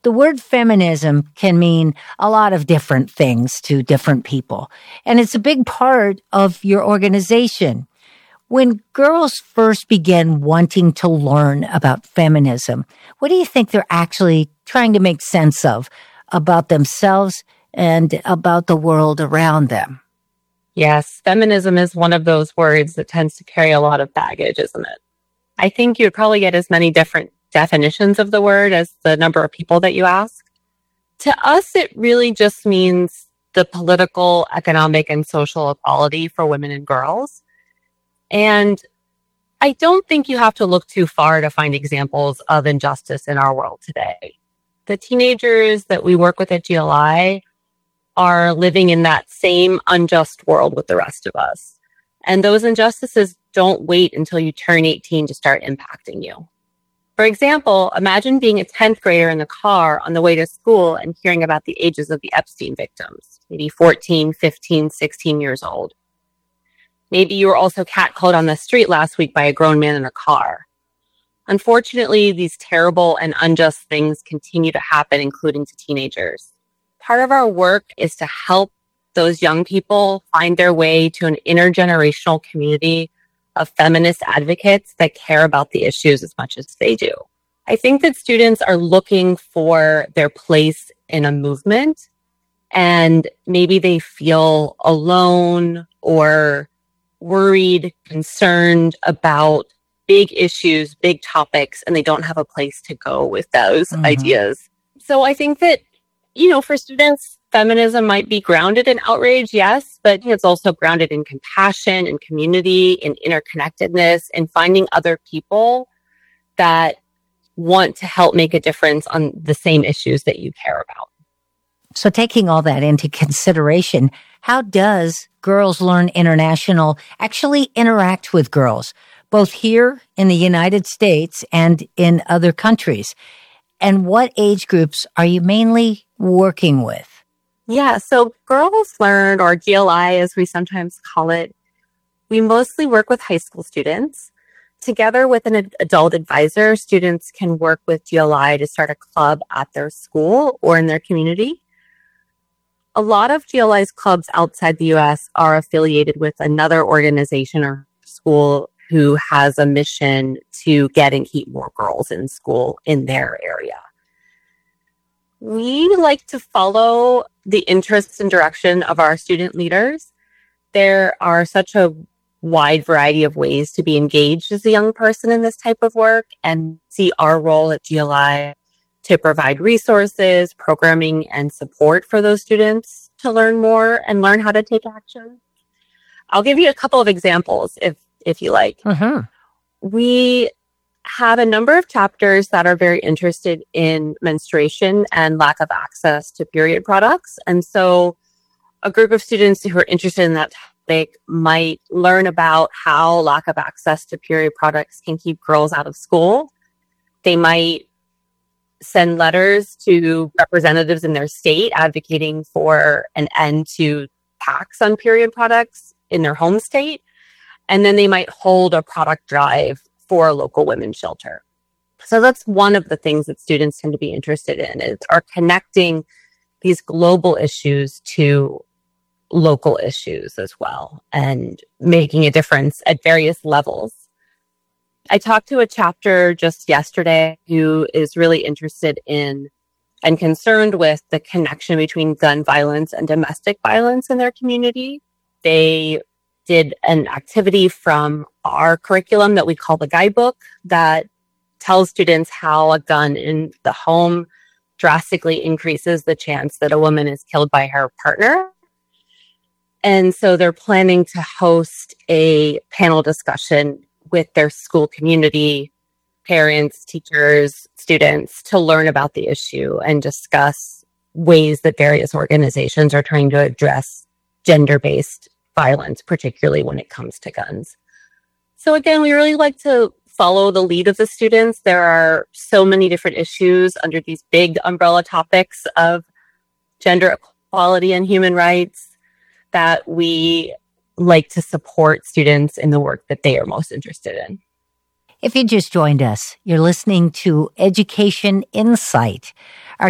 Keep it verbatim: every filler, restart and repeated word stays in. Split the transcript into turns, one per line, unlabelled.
The word feminism can mean a lot of different things to different people, and it's a big part of your organization. When girls first begin wanting to learn about feminism, what do you think they're actually trying to make sense of about themselves and about the world around them?
Yes, feminism is one of those words that tends to carry a lot of baggage, isn't it? I think you would probably get as many different definitions of the word as the number of people that you ask. To us, it really just means the political, economic, and social equality for women and girls. And I don't think you have to look too far to find examples of injustice in our world today. The teenagers that we work with at G L I are living in that same unjust world with the rest of us. And those injustices don't wait until you turn eighteen to start impacting you. For example, imagine being a tenth grader in the car on the way to school and hearing about the ages of the Epstein victims, maybe fourteen, fifteen, sixteen years old. Maybe you were also catcalled on the street last week by a grown man in a car. Unfortunately, these terrible and unjust things continue to happen, including to teenagers. Part of our work is to help those young people find their way to an intergenerational community of feminist advocates that care about the issues as much as they do. I think that students are looking for their place in a movement, and maybe they feel alone or worried, concerned about big issues, big topics, and they don't have a place to go with those mm-hmm. ideas. So I think that, you know, for students, feminism might be grounded in outrage, yes, but it's also grounded in compassion and community and interconnectedness and finding other people that want to help make a difference on the same issues that you care about.
So taking all that into consideration, how does Girls Learn International actually interact with girls, both here in the United States and in other countries? And what age groups are you mainly working with?
Yeah, so Girls Learn, or G L I as we sometimes call it, we mostly work with high school students. Together with an ad- adult advisor, students can work with G L I to start a club at their school or in their community. A lot of G L I's clubs outside the U S are affiliated with another organization or school who has a mission to get and keep more girls in school in their area. We like to follow the interests and direction of our student leaders. There are such a wide variety of ways to be engaged as a young person in this type of work, and see our role at G L I to provide resources, programming, and support for those students to learn more and learn how to take action. I'll give you a couple of examples if if you like.
Uh-huh.
We have a number of chapters that are very interested in menstruation and lack of access to period products. And so a group of students who are interested in that topic might learn about how lack of access to period products can keep girls out of school. They might send letters to representatives in their state advocating for an end to tax on period products in their home state. And then they might hold a product drive for a local women's shelter. So that's one of the things that students tend to be interested in, is are connecting these global issues to local issues as well and making a difference at various levels. I talked to a chapter just yesterday who is really interested in and concerned with the connection between gun violence and domestic violence in their community. They did an activity from our curriculum that we call the guidebook that tells students how a gun in the home drastically increases the chance that a woman is killed by her partner. And so they're planning to host a panel discussion with their school community, parents, teachers, students, to learn about the issue and discuss ways that various organizations are trying to address gender-based violence, particularly when it comes to guns. So again, we really like to follow the lead of the students. There are so many different issues under these big umbrella topics of gender equality and human rights that we like to support students in the work that they are most interested in.
If you just joined us, you're listening to Education Insight. Our